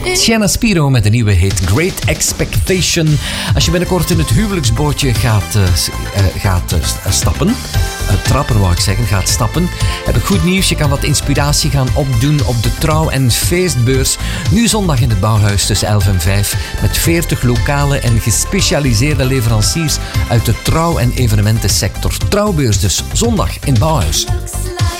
Sienna Spiro met een nieuwe hit Great Expectation. Als je binnenkort in het huwelijksbootje gaat stappen, trappen wou ik zeggen, gaat stappen, heb ik goed nieuws. Je kan wat inspiratie gaan opdoen op de trouw- en feestbeurs. Nu zondag in het Bouwhuis tussen 11 en 5 met 40 lokale en gespecialiseerde leveranciers uit de trouw- en evenementensector. Trouwbeurs dus, zondag in het Bouwhuis.